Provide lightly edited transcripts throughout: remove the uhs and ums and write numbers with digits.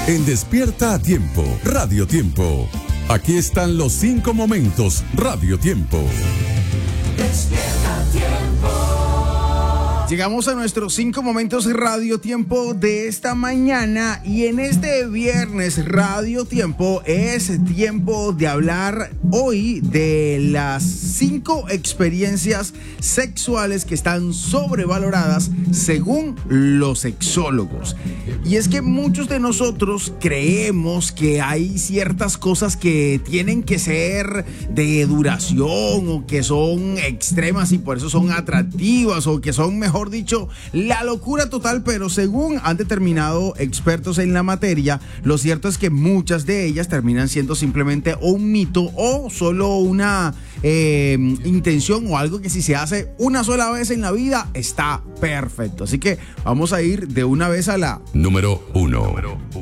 en Despierta a Tiempo, Radio Tiempo. Aquí están los 5 momentos, Radio Tiempo. Despierta a Tiempo. Llegamos a nuestros 5 momentos Radio Tiempo de esta mañana y en este viernes Radio Tiempo es tiempo de hablar hoy de las 5 experiencias sexuales que están sobrevaloradas según los sexólogos. Y es que muchos de nosotros creemos que hay ciertas cosas que tienen que ser de duración o que son extremas y por eso son atractivas o que son, mejor dicho, la locura total, pero según han determinado expertos en la materia, lo cierto es que muchas de ellas terminan siendo simplemente un mito o solo una intención o algo que si se hace una sola vez en la vida está perfecto. Así que vamos a ir de una vez a la número 1.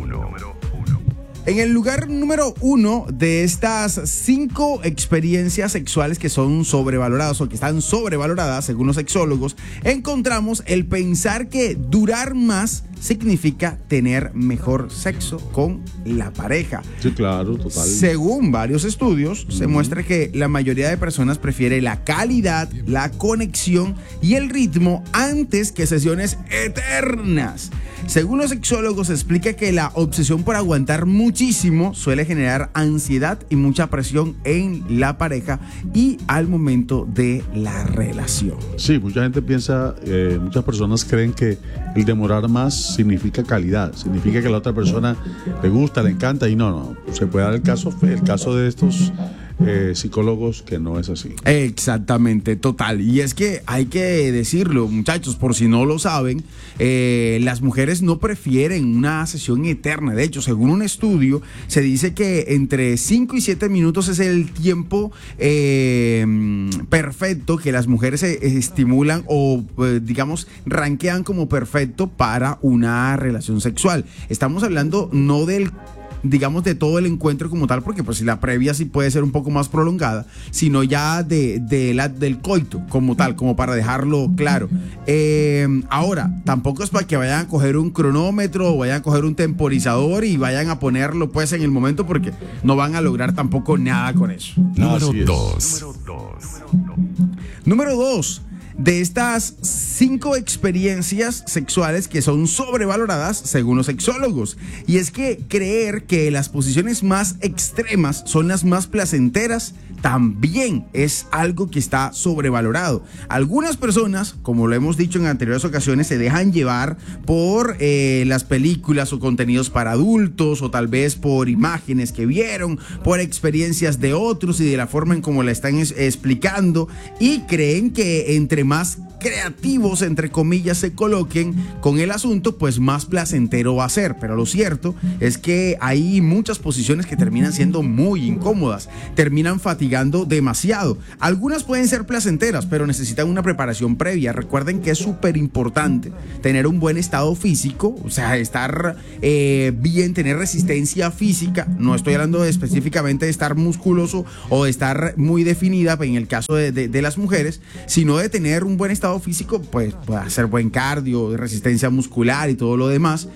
En el lugar número 1 de estas 5 experiencias sexuales que son sobrevaloradas o que están sobrevaloradas según los sexólogos, encontramos el pensar que durar más significa tener mejor sexo con la pareja. Sí, claro, total. Según varios estudios, se muestra que la mayoría de personas prefiere la calidad, la conexión y el ritmo antes que sesiones eternas. Según los sexólogos, se explica que la obsesión por aguantar muchísimo suele generar ansiedad y mucha presión en la pareja y al momento de la relación. Sí, mucha gente piensa, muchas personas creen que el demorar más significa calidad, significa que a la otra persona le gusta, le encanta y no, se puede dar el caso de estos psicólogos que no es así. Exactamente, total. Y es que hay que decirlo, muchachos, por si no lo saben, las mujeres no prefieren una sesión eterna. De hecho, según un estudio, se dice que entre 5 y 7 minutos es el tiempo perfecto que las mujeres se estimulan o, digamos, rankean como perfecto para una relación sexual. Estamos hablando no del, digamos, de todo el encuentro como tal, porque pues si la previa sí puede ser un poco más prolongada, sino ya del coito como tal, como para dejarlo claro. Ahora, tampoco es para que vayan a coger un cronómetro o vayan a coger un temporizador y vayan a ponerlo pues en el momento, porque no van a lograr tampoco nada con eso. Número 2. Número 2. De estas 5 experiencias sexuales que son sobrevaloradas según los sexólogos. Y es que creer que las posiciones más extremas son las más placenteras también es algo que está sobrevalorado. Algunas personas, como lo hemos dicho en anteriores ocasiones, se dejan llevar por las películas o contenidos para adultos, o tal vez por imágenes que vieron, por experiencias de otros y de la forma en cómo la están explicando, y creen que entre más creativos, entre comillas, se coloquen con el asunto, pues más placentero va a ser. Pero lo cierto es que hay muchas posiciones que terminan siendo muy incómodas, terminan fatigando demasiado. Algunas pueden ser placenteras, pero necesitan una preparación previa. Recuerden que es súper importante tener un buen estado físico, o sea, estar bien, tener resistencia física. No estoy hablando específicamente de estar musculoso o de estar muy definida en el caso de las mujeres, sino de tener un buen estado físico, pues hacer buen cardio, resistencia muscular y todo lo demás,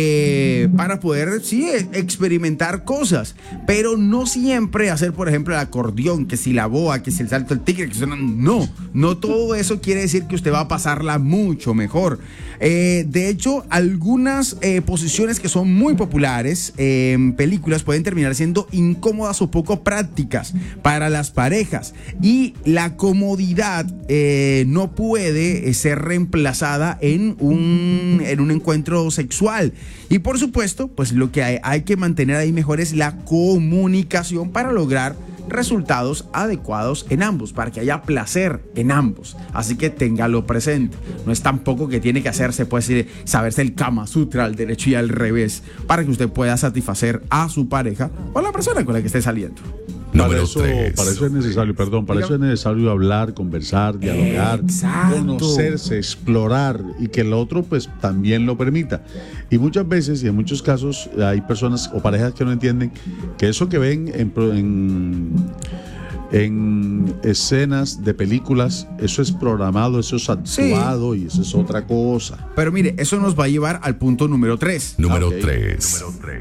para poder, sí, experimentar cosas, pero no siempre hacer, por ejemplo, el acordeón, que si la boa, que si el salto del tigre, que no todo eso quiere decir que usted va a pasarla mucho mejor. De hecho, algunas posiciones que son muy populares en películas pueden terminar siendo incómodas o poco prácticas para las parejas, y la comodidad no puede ser reemplazada en un encuentro sexual. Y por supuesto, pues lo que hay que mantener ahí mejor es la comunicación para lograr resultados adecuados en ambos, para que haya placer en ambos. Así que téngalo presente. No es tampoco que tiene que hacerse, pues, saberse el Kama Sutra al derecho y al revés, para que usted pueda satisfacer a su pareja o a la persona con la que esté saliendo. Número Para eso es necesario hablar, conversar, dialogar, conocerse, explorar, y que el otro pues también lo permita. Y muchas veces y en muchos casos hay personas o parejas que no entienden que eso que ven en escenas de películas, eso es programado, eso es actuado, sí, y eso es otra cosa. Pero mire, eso nos va a llevar al punto número 3. Número 3.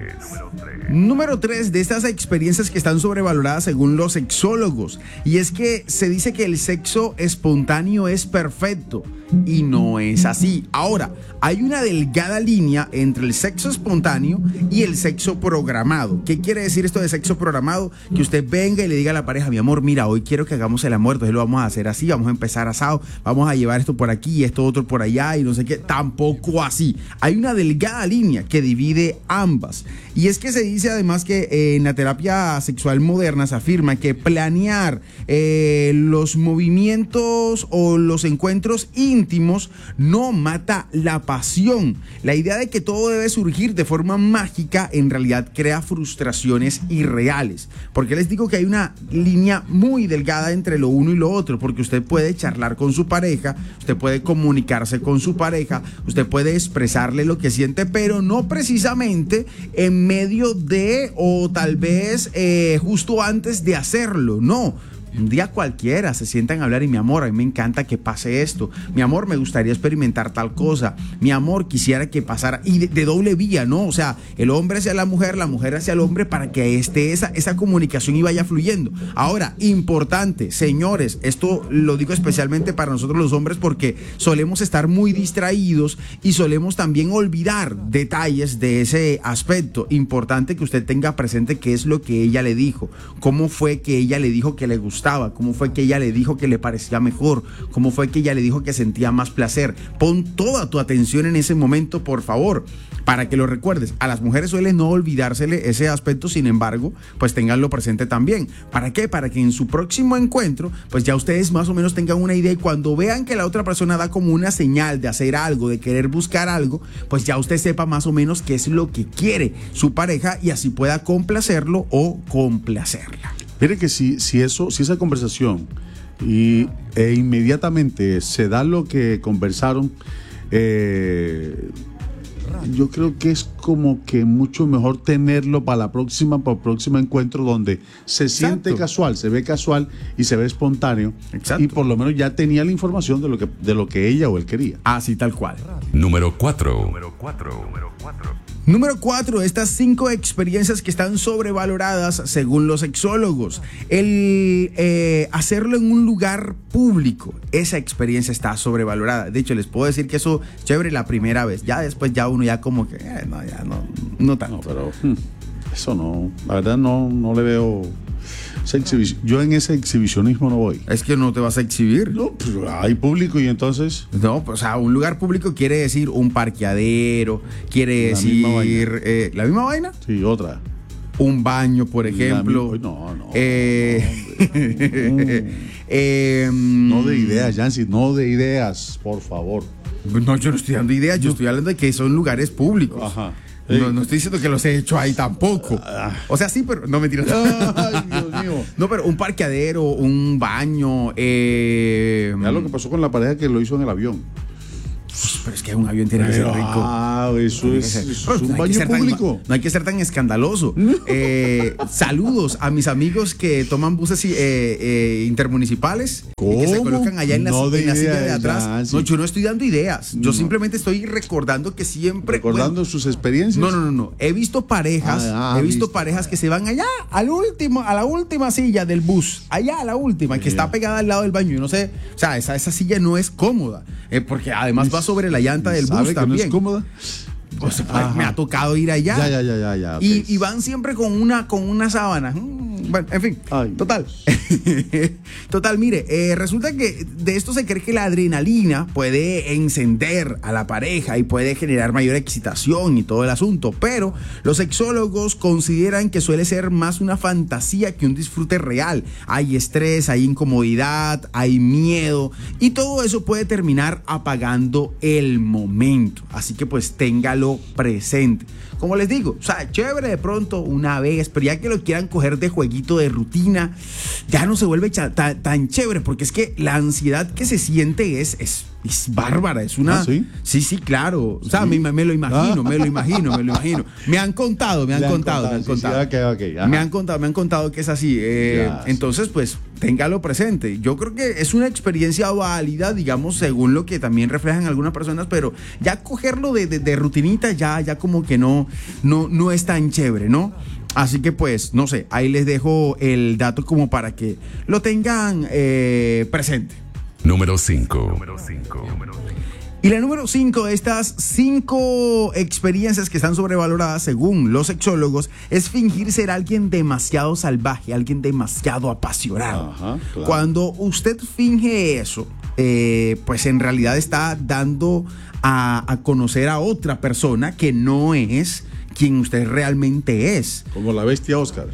Número 3 de estas experiencias que están sobrevaloradas según los sexólogos. Y es que se dice que el sexo espontáneo es perfecto. Y no es así. Ahora, hay una delgada línea entre el sexo espontáneo y el sexo programado. ¿Qué quiere decir esto de sexo programado? Que usted venga y le diga a la pareja: mi amor, mira, hoy quiero que hagamos el amor, entonces lo vamos a hacer así, vamos a empezar asado, vamos a llevar esto por aquí y esto otro por allá y no sé qué. Tampoco así. Hay una delgada línea que divide ambas. Y es que se dice además que en la terapia sexual moderna se afirma que planear los movimientos o los encuentros íntimos no mata la pasión. La idea de que todo debe surgir de forma mágica en realidad crea frustraciones irreales. Porque les digo que hay una línea muy delgada entre lo uno y lo otro, porque usted puede charlar con su pareja, usted puede comunicarse con su pareja, usted puede expresarle lo que siente, pero no precisamente en medio de, o tal vez justo antes de hacerlo, no. Un día cualquiera se sientan a hablar y: mi amor, a mí me encanta que pase esto, mi amor, me gustaría experimentar tal cosa, mi amor, quisiera que pasara, y de doble vía, ¿no? O sea, el hombre hacia la mujer hacia el hombre, para que esté esa comunicación y vaya fluyendo. Ahora, importante, señores, esto lo digo especialmente para nosotros los hombres, porque solemos estar muy distraídos y solemos también olvidar detalles de ese aspecto. Importante que usted tenga presente qué es lo que ella le dijo, cómo fue que ella le dijo que le gustaba, cómo fue que ella le dijo que le parecía mejor, cómo fue que ella le dijo que sentía más placer. Pon toda tu atención en ese momento, por favor, para que lo recuerdes. A las mujeres suele no olvidársele ese aspecto, sin embargo, pues ténganlo presente también. ¿Para qué? Para que en su próximo encuentro, pues ya ustedes más o menos tengan una idea, y cuando vean que la otra persona da como una señal de hacer algo, de querer buscar algo, pues ya usted sepa más o menos qué es lo que quiere su pareja y así pueda complacerlo o complacerla. Mire que si esa conversación e inmediatamente se da lo que conversaron, yo creo que es como que mucho mejor tenerlo para el próximo encuentro, donde se siente casual, se ve casual y se ve espontáneo. Exacto. Y por lo menos ya tenía la información de lo que ella o él quería. Así tal cual. Número 4. Número 4, estas 5 experiencias que están sobrevaloradas según los sexólogos. El hacerlo en un lugar público, esa experiencia está sobrevalorada. De hecho, les puedo decir que eso es chévere la primera vez. Ya después ya uno ya como que, no tanto. No, pero eso no, la verdad no le veo esa exhibición. Yo en ese exhibicionismo no voy. Es que no te vas a exhibir. No, pues hay público y entonces. No, pues, o sea, un lugar público quiere decir un parqueadero, quiere decir la misma vaina. Sí, otra. Un baño, por ejemplo. No. No de ideas, Yancy, no de ideas, por favor. No, yo no estoy dando ideas, yo estoy hablando de que son lugares públicos. Ajá. No estoy diciendo que los he hecho ahí tampoco. O sea, sí, pero no mentiras. Ay, Dios mío. No, pero un parqueadero, un baño. Mira lo que pasó con la pareja que lo hizo en el avión. Pero es que un avión tiene que ser rico. Eso es un baño público. No hay que ser tan escandaloso. Saludos a mis amigos que toman buses intermunicipales y que se colocan allá en la silla de atrás. No, yo no estoy dando ideas. Yo simplemente estoy recordando que siempre. Recordando sus experiencias. No. He visto parejas. Parejas que se van allá a la última silla del bus. Allá a la última, que está pegada al lado del baño. Yo no sé. O sea, esa silla no es cómoda. Porque además va sobre la llanta del bus también. ¿No es cómoda? Pues, me ha tocado ir allá. Ya. Okay. Y van siempre con una sábana. Bueno, en fin. Ay, total. Total, mire, resulta que de esto se cree que la adrenalina puede encender a la pareja y puede generar mayor excitación y todo el asunto. Pero los sexólogos consideran que suele ser más una fantasía que un disfrute real. Hay estrés, hay incomodidad, hay miedo. Y todo eso puede terminar apagando el momento. Así que pues téngalo presente. Como les digo, o sea, chévere de pronto una vez, pero ya que lo quieran coger de jueguito, de rutina, ya no se vuelve tan chévere, porque es que la ansiedad que se siente es es bárbara, es una... ¿Ah, sí? Sí, claro. O sea, me lo imagino. Me han contado. Me han contado que es así. Entonces, pues, téngalo presente. Yo creo que es una experiencia válida, digamos, según lo que también reflejan algunas personas, pero ya cogerlo de rutinita ya como que no es tan chévere, ¿no? Así que pues, no sé, ahí les dejo el dato como para que lo tengan presente. Número 5. Y la número 5 de estas 5 experiencias que están sobrevaloradas según los sexólogos es fingir ser alguien demasiado salvaje, alguien demasiado apasionado. Ajá, claro. Cuando usted finge eso, pues en realidad está dando a conocer a otra persona que no es quien usted realmente es. Como la bestia Oscar.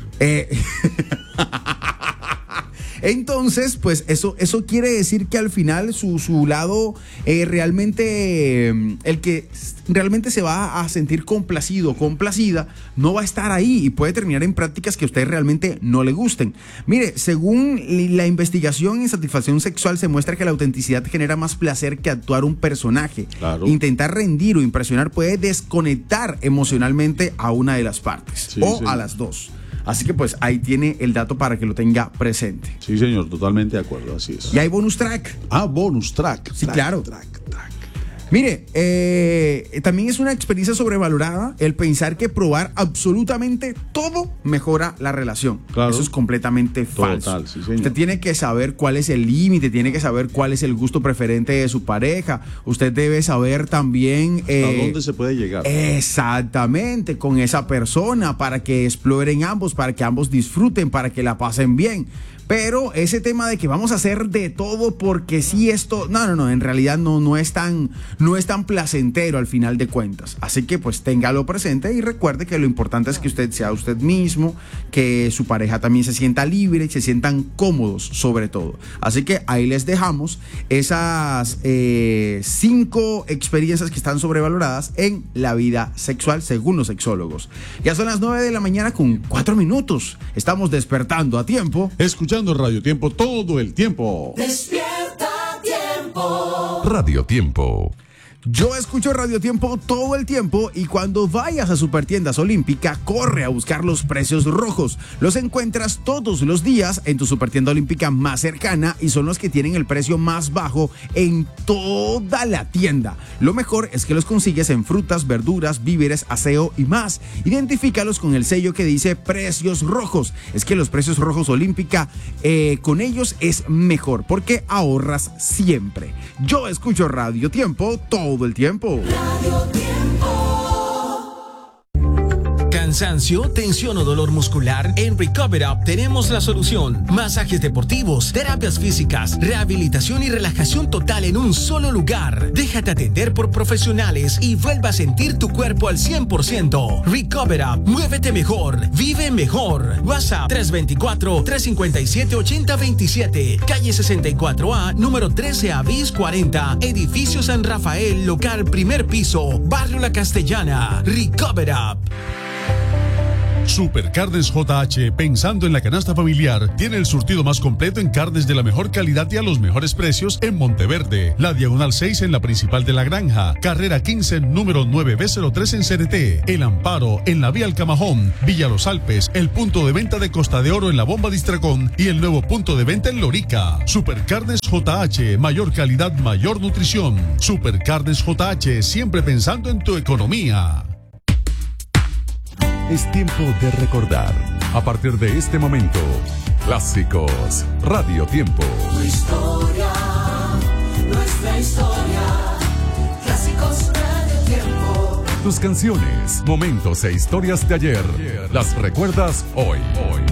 Entonces, pues eso quiere decir que al final su lado realmente, el que realmente se va a sentir complacido, complacida, no va a estar ahí y puede terminar en prácticas que a usted realmente no le gusten. Mire, según la investigación en satisfacción sexual se muestra que la autenticidad genera más placer que actuar un personaje. Claro. Intentar rendir o impresionar puede desconectar emocionalmente a una de las partes a las dos. Así que pues ahí tiene el dato para que lo tenga presente. Sí, señor, totalmente de acuerdo, así es. Y hay bonus track. Bonus track. Sí, claro. Mire, también es una experiencia sobrevalorada el pensar que probar absolutamente todo mejora la relación. Claro. Eso es completamente falso. Total, sí, señor. Usted tiene que saber cuál es el límite, tiene que saber cuál es el gusto preferente de su pareja. Usted debe saber también... ¿A dónde se puede llegar? Exactamente, con esa persona, para que exploren ambos, para que ambos disfruten, para que la pasen bien. Pero ese tema de que vamos a hacer de todo porque sí esto, no, en realidad no es tan placentero al final de cuentas. Así que pues téngalo presente y recuerde que lo importante es que usted sea usted mismo, que su pareja también se sienta libre y se sientan cómodos sobre todo. Así que ahí les dejamos esas 5 experiencias que están sobrevaloradas en la vida sexual según los sexólogos. Ya son las 9 de la mañana con 4 minutos. Estamos despertando a tiempo. Escuchando Radio Tiempo todo el tiempo. Despierta tiempo. Radio Tiempo. Yo escucho Radio Tiempo todo el tiempo y cuando vayas a Supertiendas Olímpica, corre a buscar los precios rojos. Los encuentras todos los días en tu Supertienda Olímpica más cercana y son los que tienen el precio más bajo en toda la tienda. Lo mejor es que los consigues en frutas, verduras, víveres, aseo y más. Identifícalos con el sello que dice precios rojos. Es que los precios rojos Olímpica, con ellos es mejor porque ahorras siempre. Yo escucho Radio Tiempo todo el tiempo. Radio Tiempo. Cansancio, tensión o dolor muscular. En Recover Up tenemos la solución. Masajes deportivos, terapias físicas, rehabilitación y relajación total en un solo lugar. Déjate atender por profesionales y vuelva a sentir tu cuerpo al 100%. Recover Up, muévete mejor, vive mejor. WhatsApp 324-357-8027. Calle 64A, número 13A bis 40. Edificio San Rafael, local primer piso, Barrio La Castellana. Recover Up. Supercarnes JH, pensando en la canasta familiar, tiene el surtido más completo en carnes de la mejor calidad y a los mejores precios en Monteverde, la Diagonal 6 en la Principal de la Granja, Carrera 15, número 9B03 en CNT, El Amparo en la Vía El Camajón, Villa Los Alpes, el punto de venta de Costa de Oro en la Bomba Distracón y el nuevo punto de venta en Lorica. Supercarnes JH, mayor calidad, mayor nutrición. Supercarnes JH, siempre pensando en tu economía. Es tiempo de recordar. A partir de este momento, clásicos Radio Tiempo. Tu historia, nuestra historia. Clásicos Radio Tiempo. Tus canciones, momentos e historias de ayer. Las recuerdas hoy.